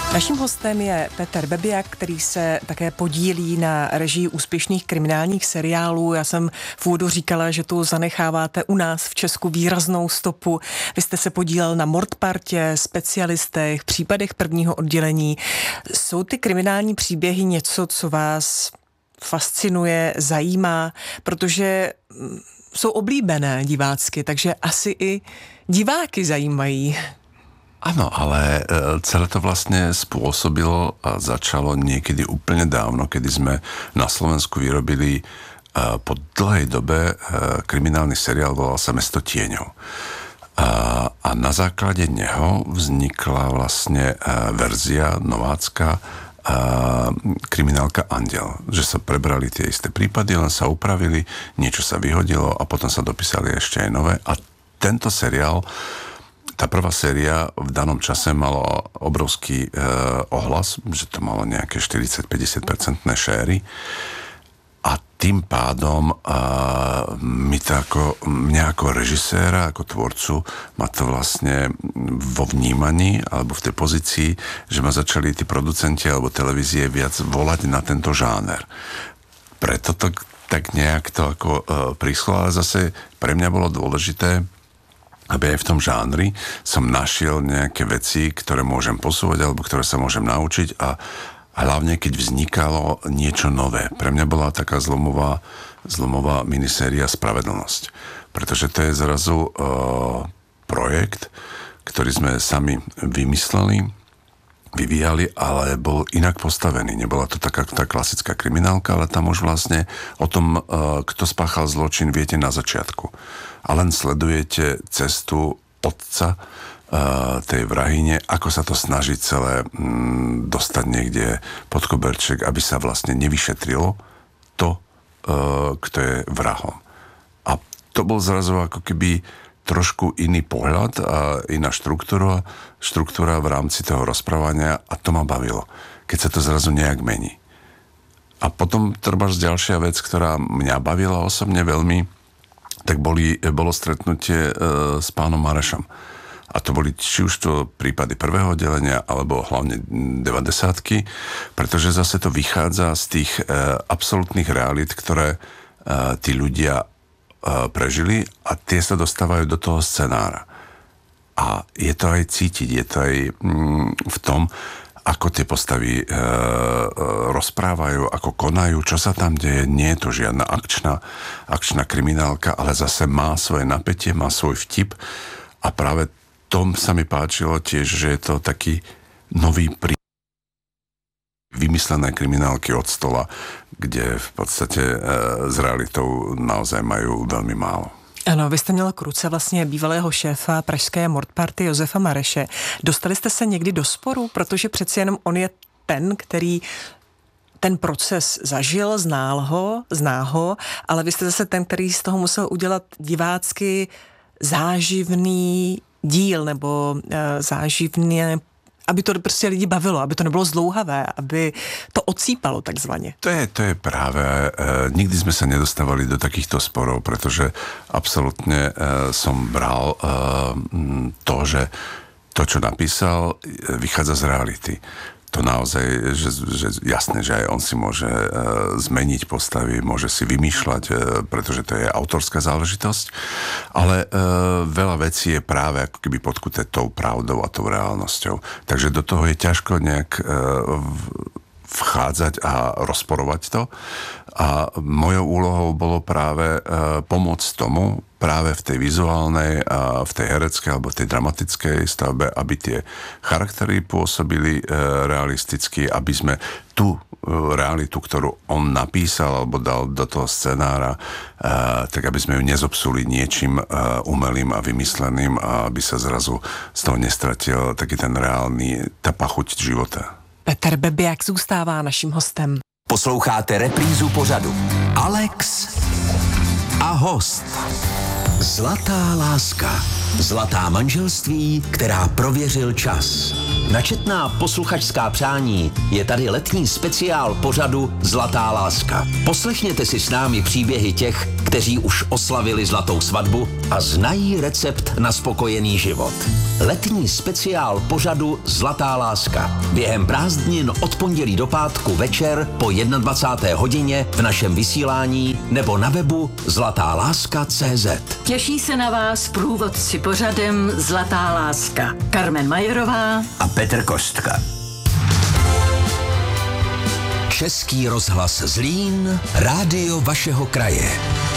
Naším hostem je Petr Bebiak, který se také podílí na režii úspěšných kriminálních seriálů. Já jsem v úvodu říkala, že tu zanecháváte u nás v Česku výraznou stopu. Vy jste se podílel na Mordpartě, Specialistech, Případech prvního oddělení. Jsou ty kriminální příběhy něco, co vás fascinuje, zajímá, protože jsou oblíbené divácky, takže asi i diváky zajímají. Áno, ale celé to vlastne spôsobilo a začalo niekedy úplne dávno, kedy sme na Slovensku vyrobili po dlhej dobe kriminálny seriál, volal sa Mesto tieňov. A na základe neho vznikla vlastne verzia novácka kriminálka Andiel. Že sa prebrali tie isté prípady, len sa upravili, niečo sa vyhodilo a potom sa dopísali ešte aj nové. A tento seriál, tá prvá séria v danom čase mala obrovský ohlas, že to malo nejaké 40-50% šéry a tým pádom mňa ako režiséra, ako tvorcu ma to vlastne vo vnímaní alebo v tej pozícii, že ma začali tí producenti alebo televízie viac volať na tento žáner. Preto to tak nejak to ako príschlo, ale zase pre mňa bolo dôležité, aby aj v tom žánri som našiel nejaké veci, ktoré môžem posúvať alebo ktoré sa môžem naučiť a hlavne keď vznikalo niečo nové. Pre mňa bola taká zlomová miniséria Spravedlnosť. Pretože to je zrazu projekt, ktorý sme sami vymysleli, vyvíjali, ale bol inak postavený. Nebola to taká tá klasická kriminálka, ale tam už vlastne o tom, kto spáchal zločin, viete na začiatku. A len sledujete cestu otca tej vrahine, ako sa to snaží celé dostať niekde pod koberček, aby sa vlastne nevyšetrilo to, kto je vrahom. A to bol zrazu ako keby trošku iný pohľad a iná štruktúra v rámci toho rozprávania a to ma bavilo, keď sa to zrazu nejak mení. A potom trebárs ďalšia vec, ktorá mňa bavila osobne veľmi, tak bolo stretnutie s pánom Marešom. A to boli či už to prípady prvého oddelenia, alebo hlavne 90-ky, pretože zase to vychádza z tých absolútnych realít, ktoré tí ľudia prežili a tie sa dostávajú do toho scenára. A je to aj cítiť, je to aj v tom, ako tie postavy rozprávajú, ako konajú, čo sa tam deje. Nie je to žiadna akčná kriminálka, ale zase má svoje napätie, má svoj vtip a práve tom sa mi páčilo tiež, že je to taký nový príbeh vymyslené kriminálky od stola, kde v podstate s realitou naozaj majú veľmi málo. Ano, vy jste měl k ruce vlastně bývalého šéfa pražské Mordparty Josefa Mareše. Dostali jste se někdy do sporu? Protože přeci jenom on je ten, který ten proces zažil, zná ho, ale vy jste zase ten, který z toho musel udělat divácky záživný díl nebo záživný, aby to prostě lidi bavilo, aby to nebylo zdlouhavé, aby to odsýpalo takzvaně. To je práve, nikdy sme sa nedostávali do takýchto sporov, pretože absolútne som bral to, že to, čo napísal, vychádza z reality. To naozaj, že jasné, že aj on si môže zmeniť postavy, môže si vymýšľať, pretože to je autorská záležitosť, ale veľa vecí je práve ako keby podkuté tou pravdou a tou reálnosťou. Takže do toho je ťažko nejak vchádzať a rozporovať to. A mojou úlohou bolo práve pomôcť tomu, práve v tej vizuálnej a v tej hereckej alebo tej dramatickej stavbe, aby tie charaktery pôsobili realisticky, aby sme tú realitu, ktorú on napísal alebo dal do toho scenára, tak aby sme ju nezobsuli niečím umelým a vymysleným a aby sa zrazu z toho nestratil taký ten reálny, tá pachuť života. Petr Bebiak zůstává naším hostem. Posloucháte reprízu pořadu Alex a host. Zlatá láska. Zlatá manželství, která prověřil čas. Na četná posluchačská přání je tady letní speciál pořadu Zlatá láska. Poslechněte si s námi příběhy těch, kteří už oslavili zlatou svatbu a znají recept na spokojený život. Letní speciál pořadu Zlatá láska. Během prázdnin od pondělí do pátku večer po 21. hodině v našem vysílání nebo na webu zlatáláska.cz. Těší se na vás průvodci pořadem Zlatá láska. Carmen Majerová A Petr Kostka. Český rozhlas Zlín, rádio vašeho kraje.